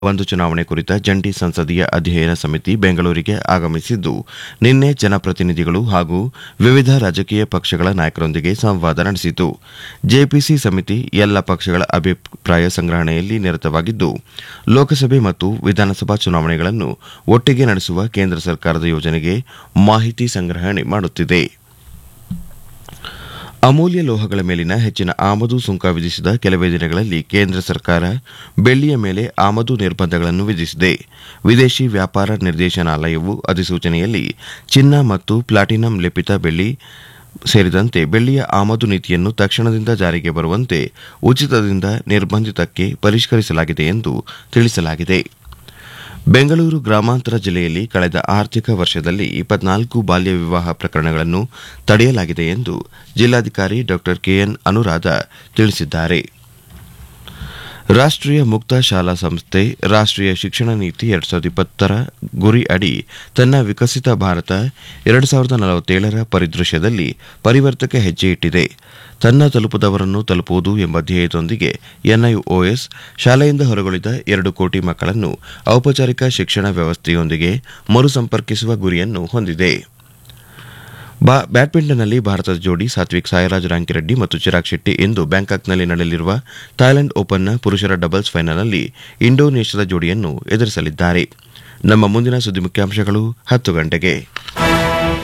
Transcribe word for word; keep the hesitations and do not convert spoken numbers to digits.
ಒಂದು ಚುನಾವಣೆ ಕುರಿತ ಜಂಟಿ ಸಂಸದೀಯ ಅಧ್ಯಯನ ಸಮಿತಿ ಬೆಂಗಳೂರಿಗೆ ಆಗಮಿಸಿದ್ದು ನಿನ್ನೆ ಜನಪ್ರತಿನಿಧಿಗಳು ಹಾಗೂ ವಿವಿಧ ರಾಜಕೀಯ ಪಕ್ಷಗಳ ನಾಯಕರೊಂದಿಗೆ ಸಂವಾದ ನಡೆಸಿತು. ಜೆಪಿಸಿ ಸಮಿತಿ ಎಲ್ಲ ಪಕ್ಷಗಳ ಅಭಿಪ್ರಾಯ ಸಂಗ್ರಹಣೆಯಲ್ಲಿ ನಿರತವಾಗಿದ್ದು ಲೋಕಸಭೆ ಮತ್ತು ವಿಧಾನಸಭಾ ಚುನಾವಣೆಗಳನ್ನು ಒಟ್ಟಿಗೆ ನಡೆಸುವ ಕೇಂದ್ರ ಸರ್ಕಾರದ ಯೋಜನೆಗೆ ಮಾಹಿತಿ ಸಂಗ್ರಹಣೆ ಮಾಡುತ್ತಿದೆ. ಅಮೂಲ್ಯ ಲೋಹಗಳ ಮೇಲಿನ ಹೆಚ್ಚಿನ ಆಮದು ಸುಂಕ ವಿಧಿಸಿದ ಕೆಲವೇ ದಿನಗಳಲ್ಲಿ ಕೇಂದ್ರ ಸರ್ಕಾರ ಬೆಳ್ಳಿಯ ಮೇಲೆ ಆಮದು ನಿರ್ಬಂಧಗಳನ್ನು ವಿಧಿಸಿದೆ. ವಿದೇಶಿ ವ್ಯಾಪಾರ ನಿರ್ದೇಶನಾಲಯವು ಅಧಿಸೂಚನೆಯಲ್ಲಿ ಚಿನ್ನ ಮತ್ತು ಪ್ಲಾಟಿನಂ ಲೇಪಿತ ಬೆಳ್ಳಿ ಸೇರಿದಂತೆ ಬೆಳ್ಳಿಯ ಆಮದು ನೀತಿಯನ್ನು ತಕ್ಷಣದಿಂದ ಜಾರಿಗೆ ಬರುವಂತೆ ಉಚಿತದಿಂದ ನಿರ್ಬಂಧಿತಕ್ಕೆ ಪರಿಷ್ಕರಿಸಲಾಗಿದೆ ಎಂದು ತಿಳಿಸಲಾಗಿದೆ. ಬೆಂಗಳೂರು ಗ್ರಾಮಾಂತರ ಜಿಲ್ಲೆಯಲ್ಲಿ ಕಳೆದ ಆರ್ಥಿಕ ವರ್ಷದಲ್ಲಿ ಇಪ್ಪತ್ನಾಲ್ಕು ಬಾಲ್ಯ ವಿವಾಹ ಪ್ರಕರಣಗಳನ್ನು ತಡೆಯಲಾಗಿದೆ ಎಂದು ಜಿಲ್ಲಾಧಿಕಾರಿ ಡಾ ಕೆಎನ್ ಅನುರಾಧ ತಿಳಿಸಿದ್ದಾರೆ. ರಾಷ್ಟೀಯ ಮುಕ್ತ ಶಾಲಾ ಸಂಸ್ಥೆ ರಾಷ್ಟೀಯ ಶಿಕ್ಷಣ ನೀತಿ ಎರಡ್ ಸಾವಿರದ ಇಪ್ಪತ್ತರ ಗುರಿ ಅಡಿ ತನ್ನ ವಿಕಸಿತ ಭಾರತ ಎರಡು ಸಾವಿರದ ನಲವತ್ತೇಳರ ಪರಿದೃಶ್ಯದಲ್ಲಿ ಪರಿವರ್ತಕ ಹೆಜ್ಜೆ ಇಟ್ಟಿದೆ. ತನ್ನ ತಲುಪದವರನ್ನು ತಲುಪುವುದು ಎಂಬ ಧ್ಯೇಯದೊಂದಿಗೆ ಎನ್ಐಒಎಸ್ ಶಾಲೆಯಿಂದ ಹೊರಗುಳಿದ ಎರಡು ಕೋಟಿ ಮಕ್ಕಳನ್ನು ಔಪಚಾರಿಕ ಶಿಕ್ಷಣ ವ್ಯವಸ್ಥೆಯೊಂದಿಗೆ ಮರುಸಂಪರ್ಕಿಸುವ ಗುರಿಯನ್ನು ಹೊಂದಿದೆ. ಬ್ಯಾಡ್ಮಿಂಟನ್ನಲ್ಲಿ ಭಾರತದ ಜೋಡಿ ಸಾತ್ವಿಕ್ ಸಾಯಿರಾಜ್ ರಾಂಕಿರೆಡ್ಡಿ ಮತ್ತು ಚಿರಾಗ್ ಶೆಟ್ಟಿ ಇಂದು ಬ್ಯಾಂಕಾಕ್ನಲ್ಲಿ ನಡೆಯಲಿರುವ ಥಾಯ್ಲೆಂಡ್ ಓಪನ್ನ ಪುರುಷರ ಡಬಲ್ಸ್ ಫೈನಲ್ನಲ್ಲಿ ಇಂಡೋನೇಷ್ಯಾದ ಜೋಡಿಯನ್ನು ಎದುರಿಸಲಿದ್ದಾರೆ. ನಮ್ಮ ಮುಂದಿನ ಸುದ್ದಿ ಮುಖ್ಯಾಂಶಗಳು ಹತ್ತು ಗಂಟೆಗೆ.